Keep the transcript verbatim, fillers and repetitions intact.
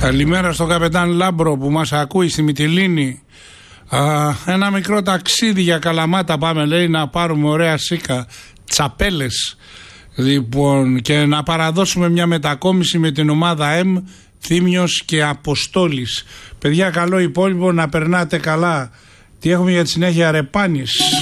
Καλημέρα στον καπετάν Λάμπρο που μας ακούει στη Μυτιλήνη. Α, ένα μικρό ταξίδι για Καλαμάτα πάμε, λέει, να πάρουμε ωραία σίκα, τσαπέλες, λοιπόν, και να παραδώσουμε μια μετακόμιση με την ομάδα M, Θήμιος και Αποστόλης. Παιδιά, καλό υπόλοιπο, να περνάτε καλά. Τι έχουμε για τη συνέχεια, Ρεπάνης.